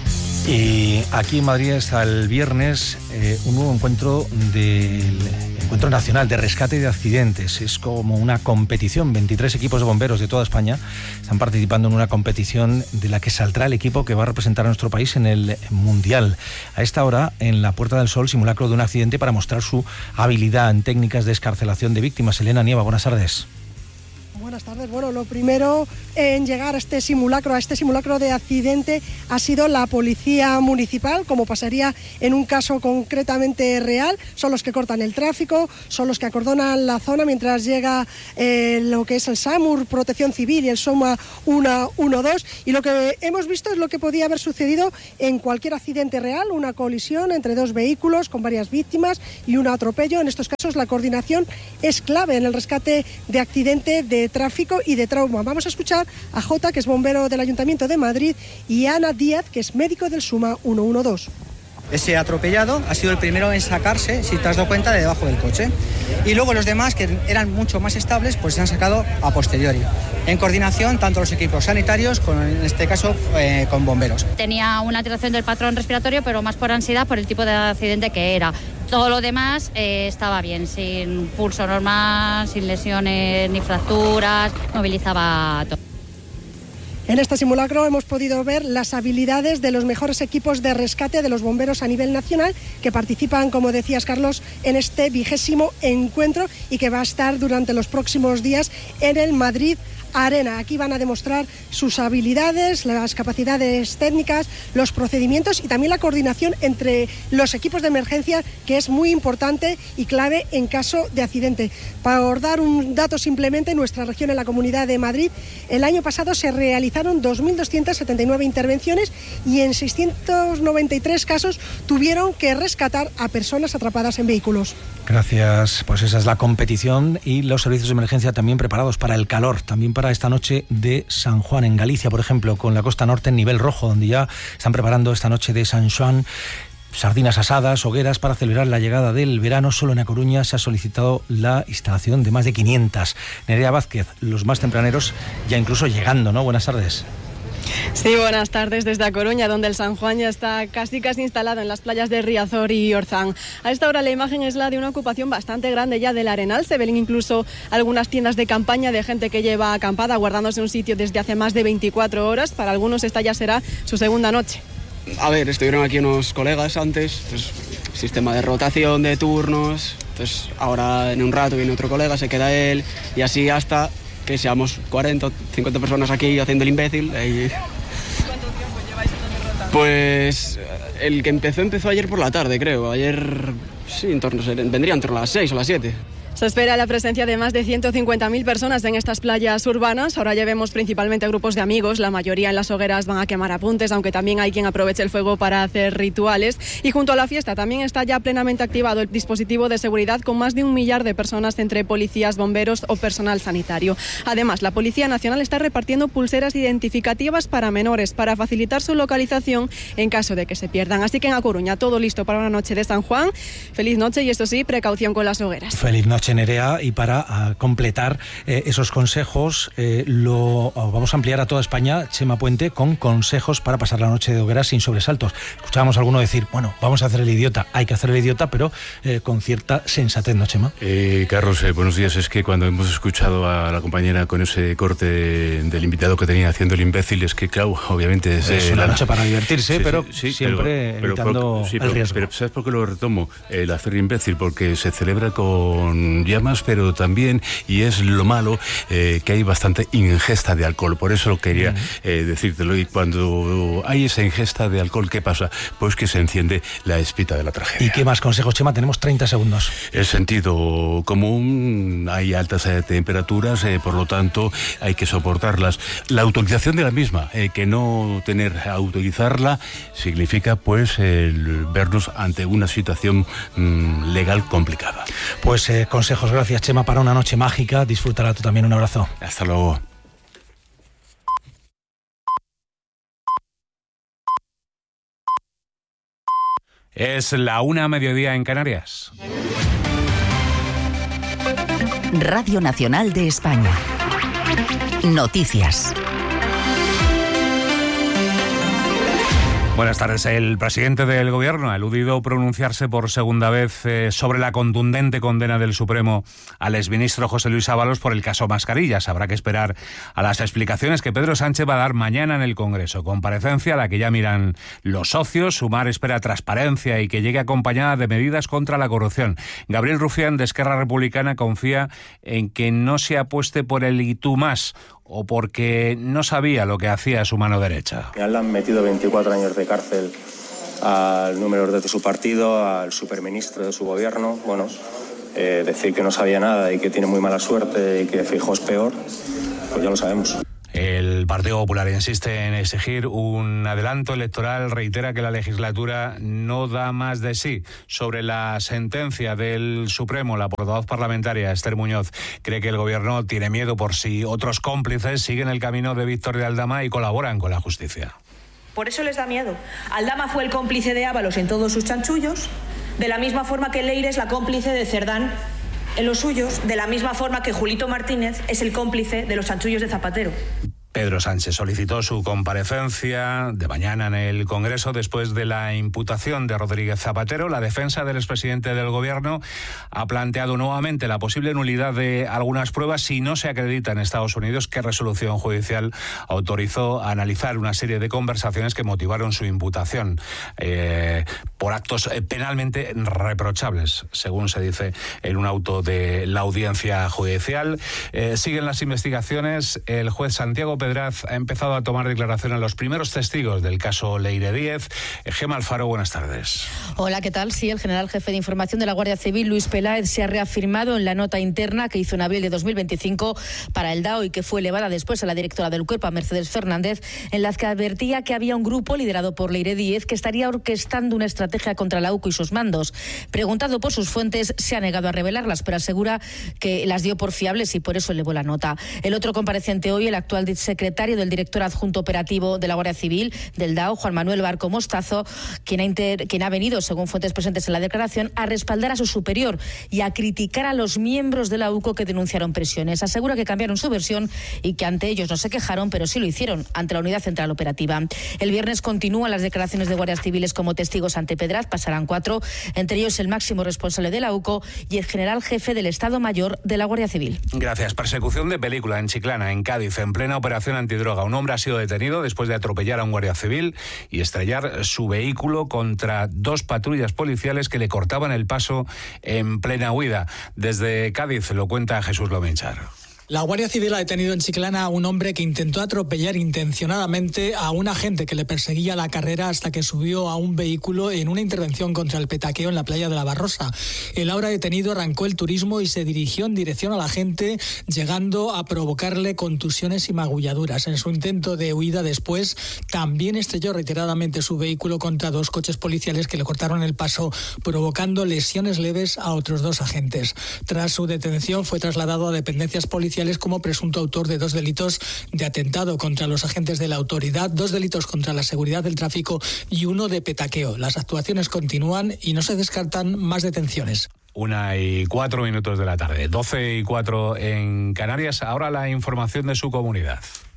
Y aquí en Madrid está el viernes un nuevo encuentro del Encuentro Nacional de Rescate de Accidentes. Es como una competición. 23 equipos de bomberos de toda España están participando en una competición de la que saldrá el equipo que va a representar a nuestro país en el Mundial. A esta hora, en la Puerta del Sol, simulacro de un accidente para mostrar su habilidad en técnicas de excarcelación de víctimas. Elena Nieva, buenas tardes. Buenas tardes. Bueno, lo primero en llegar a este simulacro de accidente ha sido la policía municipal, como pasaría en un caso concretamente real. Son los que cortan el tráfico, son los que acordonan la zona mientras llega lo que es el SAMUR, Protección Civil, y el SOMA 112. Y lo que hemos visto es lo que podía haber sucedido en cualquier accidente real, una colisión entre dos vehículos con varias víctimas y un atropello. En estos casos la coordinación es clave en el rescate de accidente de tráfico y de trauma. Vamos a escuchar a Jota, que es bombero del Ayuntamiento de Madrid, y a Ana Díaz, que es médico del SUMA 112. Ese atropellado ha sido el primero en sacarse, si te has dado cuenta, de debajo del coche. Y luego los demás, que eran mucho más estables, pues se han sacado a posteriori. En coordinación, tanto los equipos sanitarios, como en este caso con bomberos. Tenía una alteración del patrón respiratorio, pero más por ansiedad, por el tipo de accidente que era. Todo lo demás estaba bien, sin pulso normal, sin lesiones ni fracturas, movilizaba todo. En este simulacro hemos podido ver las habilidades de los mejores equipos de rescate de los bomberos a nivel nacional, que participan, como decías, Carlos, en este 20º encuentro y que va a estar durante los próximos días en el Madrid Arena. Aquí van a demostrar sus habilidades, las capacidades técnicas, los procedimientos y también la coordinación entre los equipos de emergencia, que es muy importante y clave en caso de accidente. Para dar un dato simplemente, en nuestra región, en la Comunidad de Madrid, el año pasado se realizaron 2.279 intervenciones y en 693 casos tuvieron que rescatar a personas atrapadas en vehículos. Gracias. Pues esa es la competición y los servicios de emergencia también preparados para el calor, también para esta noche de San Juan, en Galicia, por ejemplo, con la costa norte en nivel rojo, donde ya están preparando esta noche de San Juan sardinas asadas, hogueras para celebrar la llegada del verano. Solo en A Coruña se ha solicitado la instalación de más de 500. Nerea Vázquez, los más tempraneros ya incluso llegando, ¿no? Buenas tardes. Sí, buenas tardes desde A Coruña, donde el San Juan ya está casi instalado en las playas de Riazor y Orzán. A esta hora la imagen es la de una ocupación bastante grande ya del Arenal. Se ven incluso algunas tiendas de campaña de gente que lleva acampada, guardándose un sitio desde hace más de 24 horas. Para algunos esta ya será su segunda noche. A ver, estuvieron aquí unos colegas antes, pues, sistema de rotación de turnos, entonces ahora en un rato viene otro colega, se queda él y así hasta que seamos 40 o 50 personas aquí haciendo el imbécil. ¿Cuánto tiempo lleváis rotando? Pues el que empezó ayer por la tarde, creo. Ayer, sí, vendría en torno a las 6 o las 7. Se espera la presencia de más de 150.000 personas en estas playas urbanas. Ahora ya vemos principalmente grupos de amigos. La mayoría en las hogueras van a quemar apuntes, aunque también hay quien aproveche el fuego para hacer rituales. Y junto a la fiesta también está ya plenamente activado el dispositivo de seguridad, con más de 1 millar de personas entre policías, bomberos o personal sanitario. Además, la Policía Nacional está repartiendo pulseras identificativas para menores, para facilitar su localización en caso de que se pierdan. Así que en A Coruña todo listo para una noche de San Juan. Feliz noche y, esto sí, precaución con las hogueras. Feliz noche, Nerea, y para completar esos consejos lo vamos a ampliar a toda España, Chema Puente, con consejos para pasar la noche de hogueras sin sobresaltos. Escuchábamos a alguno decir, bueno, vamos a hacer el idiota, hay que hacer el idiota, pero con cierta sensatez, ¿no, Chema? Carlos, buenos días. Es que cuando hemos escuchado a la compañera con ese corte del invitado que tenía haciendo el imbécil, es que, claro, obviamente es una noche para divertirse, pero siempre evitando el riesgo. Pero ¿sabes por qué lo retomo? El hacer imbécil, porque se celebra con llamas, pero también, y es lo malo, que hay bastante ingesta de alcohol. Por eso quería decírtelo. Y cuando hay esa ingesta de alcohol, ¿qué pasa? Pues que se enciende la espita de la tragedia. ¿Y qué más consejos, Chema? Tenemos 30 segundos. El sentido común, hay altas temperaturas, por lo tanto hay que soportarlas. La utilización de la misma, que no autorizarla, significa pues el vernos ante una situación legal complicada. Pues consejos, gracias, Chema, para una noche mágica. Disfrútala tú también. Un abrazo. Hasta luego. Es la 1:00 en Canarias. Radio Nacional de España. Noticias. Buenas tardes. El presidente del Gobierno ha eludido pronunciarse por segunda vez sobre la contundente condena del Supremo al exministro José Luis Ábalos por el caso Mascarillas. Habrá que esperar a las explicaciones que Pedro Sánchez va a dar mañana en el Congreso. Comparecencia a la que ya miran los socios. Sumar espera transparencia y que llegue acompañada de medidas contra la corrupción. Gabriel Rufián, de Esquerra Republicana, confía en que no se apueste por el y tú más, o porque no sabía lo que hacía su mano derecha. Le han metido 24 años de cárcel al número 2 de su partido, al superministro de su gobierno. Bueno, decir que no sabía nada y que tiene muy mala suerte y que Feijóo es peor, pues ya lo sabemos. El Partido Popular insiste en exigir un adelanto electoral, reitera que la legislatura no da más de sí. Sobre la sentencia del Supremo, la portavoz parlamentaria Esther Muñoz cree que el Gobierno tiene miedo por si otros cómplices siguen el camino de Víctor de Aldama y colaboran con la justicia. Por eso les da miedo. Aldama fue el cómplice de Ábalos en todos sus chanchullos, de la misma forma que Leire es la cómplice de Cerdán en los suyos, de la misma forma que Julito Martínez es el cómplice de los chanchullos de Zapatero. Pedro Sánchez solicitó su comparecencia de mañana en el Congreso después de la imputación de Rodríguez Zapatero. La defensa del expresidente del Gobierno ha planteado nuevamente la posible nulidad de algunas pruebas si no se acredita en Estados Unidos qué resolución judicial autorizó a analizar una serie de conversaciones que motivaron su imputación por actos penalmente reprochables, según se dice en un auto de la audiencia judicial. Siguen las investigaciones. El juez Santiago Pedraz ha empezado a tomar declaración a los primeros testigos del caso Leire Díez. Gemma Alfaro, buenas tardes. Hola, ¿qué tal? Sí, el general jefe de información de la Guardia Civil, Luis Peláez, se ha reafirmado en la nota interna que hizo en abril de 2025 para el DAO y que fue elevada después a la directora del Cuerpo, a Mercedes Fernández, en la que advertía que había un grupo liderado por Leire Díez que estaría orquestando una estrategia contra la UCO y sus mandos. Preguntado por sus fuentes, se ha negado a revelarlas, pero asegura que las dio por fiables y por eso elevó la nota. El otro compareciente hoy, el actual secretario del director adjunto operativo de la Guardia Civil, del DAO, Juan Manuel Barco Mostazo, quien ha venido, según fuentes presentes en la declaración, a respaldar a su superior y a criticar a los miembros de la UCO que denunciaron presiones. Asegura que cambiaron su versión y que ante ellos no se quejaron, pero sí lo hicieron ante la Unidad Central Operativa. El viernes continúan las declaraciones de guardias civiles como testigos ante Pedraz, pasarán 4, entre ellos el máximo responsable de la UCO y el general jefe del Estado Mayor de la Guardia Civil. Gracias. Persecución de película en Chiclana, en Cádiz, en plena operación antidroga. Un hombre ha sido detenido después de atropellar a un guardia civil y estrellar su vehículo contra 2 patrullas policiales que le cortaban el paso en plena huida. Desde Cádiz lo cuenta Jesús Lomenchar. La Guardia Civil ha detenido en Chiclana a un hombre que intentó atropellar intencionadamente a un agente que le perseguía la carrera hasta que subió a un vehículo en una intervención contra el petaqueo en la playa de la Barrosa. El ahora detenido arrancó el turismo y se dirigió en dirección al agente, llegando a provocarle contusiones y magulladuras. En su intento de huida después, también estrelló reiteradamente su vehículo contra 2 coches policiales que le cortaron el paso, provocando lesiones leves a otros 2 agentes. Tras su detención, fue trasladado a dependencias policiales como presunto autor de 2 delitos de atentado contra los agentes de la autoridad, 2 delitos contra la seguridad del tráfico y 1 de petaqueo. Las actuaciones continúan y no se descartan más detenciones. 1:04 de la tarde, 12:04 en Canarias. Ahora la información de su comunidad.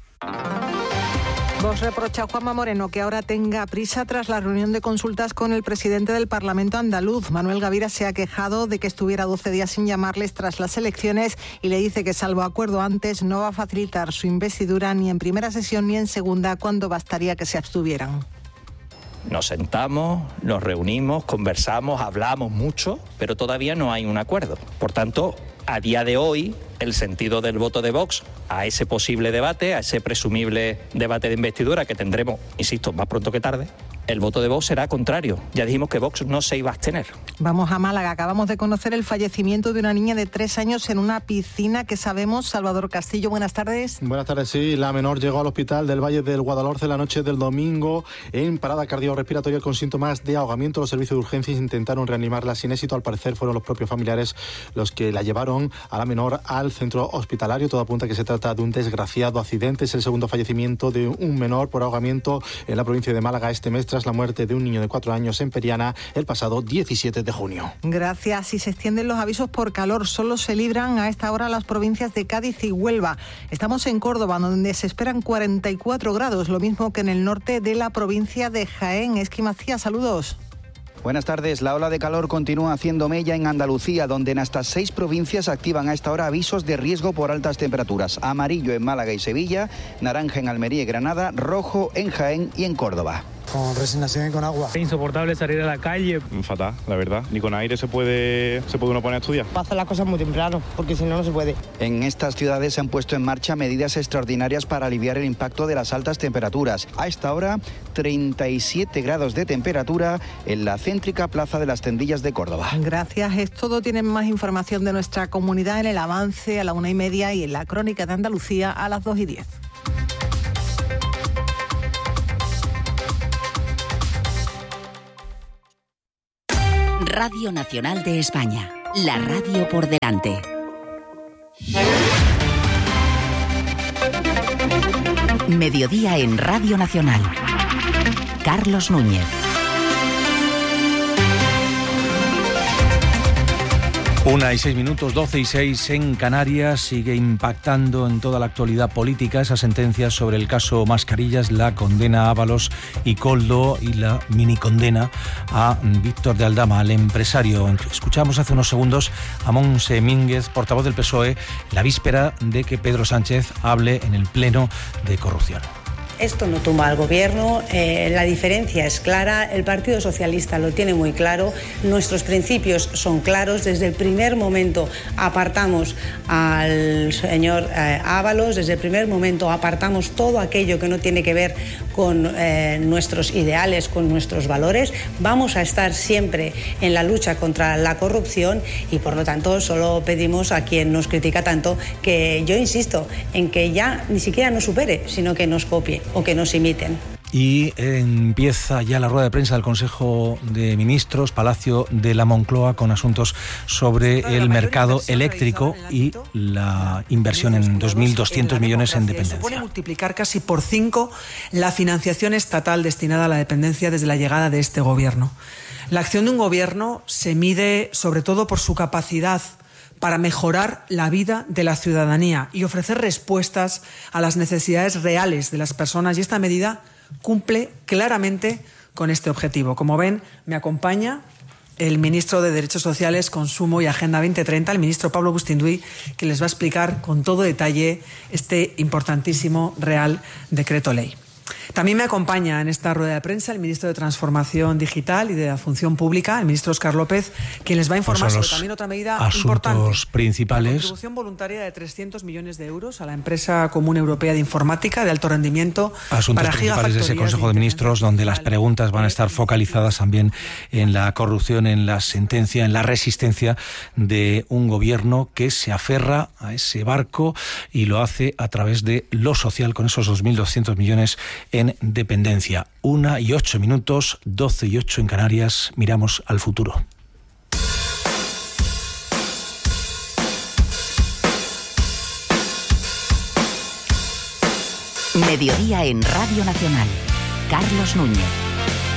Vox reprocha a Juanma Moreno que ahora tenga prisa tras la reunión de consultas con el presidente del Parlamento andaluz. Manuel Gavira se ha quejado de que estuviera 12 días sin llamarles tras las elecciones y le dice que, salvo acuerdo antes, no va a facilitar su investidura ni en primera sesión ni en segunda, cuando bastaría que se abstuvieran. Nos sentamos, nos reunimos, conversamos, hablamos mucho, pero todavía no hay un acuerdo. Por tanto, a día de hoy, el sentido del voto de Vox a ese posible debate, a ese presumible debate de investidura que tendremos, insisto, más pronto que tarde, el voto de Vox será contrario. Ya dijimos que Vox no se iba a abstener. Vamos a Málaga. Acabamos de conocer el fallecimiento de una niña de 3 años en una piscina que sabemos. Salvador Castillo, buenas tardes. Buenas tardes, sí. La menor llegó al hospital del Valle del Guadalhorce la noche del domingo en parada cardiorrespiratoria con síntomas de ahogamiento. Los servicios de urgencias intentaron reanimarla sin éxito. Al parecer fueron los propios familiares los que la llevaron a la menor al centro hospitalario. Todo apunta a que se trata de un desgraciado accidente. Es el segundo fallecimiento de un menor por ahogamiento en la provincia de Málaga este mes, tras la muerte de un niño de 4 años en Periana el pasado 17 de junio. Gracias. Y se extienden los avisos por calor. Solo se libran a esta hora las provincias de Cádiz y Huelva. Estamos en Córdoba, donde se esperan 44 grados, lo mismo que en el norte de la provincia de Jaén. Esqui Macías, saludos. Buenas tardes. La ola de calor continúa haciendo mella en Andalucía, donde en hasta 6 provincias activan a esta hora avisos de riesgo por altas temperaturas. Amarillo en Málaga y Sevilla, naranja en Almería y Granada, rojo en Jaén y en Córdoba. Con resignación y con agua. Es insoportable salir a la calle. Fatal, la verdad. Ni con aire se puede uno poner a estudiar. Va a hacer las cosas muy temprano, porque si no, no se puede. En estas ciudades se han puesto en marcha medidas extraordinarias para aliviar el impacto de las altas temperaturas. A esta hora, 37 grados de temperatura en la céntrica Plaza de las Tendillas de Córdoba. Gracias, es todo. Tienen más información de nuestra comunidad en el avance a la 1:30 y en la crónica de Andalucía a las 2:10. Radio Nacional de España, la radio por delante. Mediodía en Radio Nacional. Carlos Núñez. 1:06, 12:06 en Canarias. Sigue impactando en toda la actualidad política esa sentencia sobre el caso Mascarillas, la condena a Ábalos y Koldo y la mini condena a Víctor de Aldama, al empresario. Escuchamos hace unos segundos a Montse Mínguez, portavoz del PSOE, la víspera de que Pedro Sánchez hable en el Pleno de corrupción. Esto no tumba al gobierno, la diferencia es clara, el Partido Socialista lo tiene muy claro, nuestros principios son claros, desde el primer momento apartamos al señor Ábalos, desde el primer momento apartamos todo aquello que no tiene que ver con nuestros ideales, con nuestros valores, vamos a estar siempre en la lucha contra la corrupción y por lo tanto solo pedimos a quien nos critica tanto que yo insisto en que ya ni siquiera nos supere, sino que nos copie o que nos imiten. Y empieza ya la rueda de prensa del Consejo de Ministros, Palacio de la Moncloa, con asuntos sobre el mercado eléctrico y la inversión en 2.200 millones en dependencia. Supone multiplicar casi por 5 la financiación estatal destinada a la dependencia desde la llegada de este gobierno. La acción de un gobierno se mide sobre todo por su capacidad para mejorar la vida de la ciudadanía y ofrecer respuestas a las necesidades reales de las personas. Y esta medida cumple claramente con este objetivo. Como ven, me acompaña el ministro de Derechos Sociales, Consumo y Agenda 2030, el ministro Pablo Bustinduy, que les va a explicar con todo detalle este importantísimo Real Decreto Ley. También me acompaña en esta rueda de prensa el ministro de Transformación Digital y de la Función Pública, el ministro Óscar López, quien les va a informar sobre también otra medida importante. Principales. La contribución voluntaria de 300 millones de euros a la empresa común europea de informática de alto rendimiento. Asuntos principales de ese Consejo de Ministros, donde las preguntas van a estar focalizadas también en la corrupción, en la sentencia, en la resistencia de un gobierno que se aferra a ese barco y lo hace a través de lo social, con esos 2.200 millones en dependencia. 1:08, 12:08 en Canarias. Miramos al futuro. Mediodía en Radio Nacional. Carlos Núñez.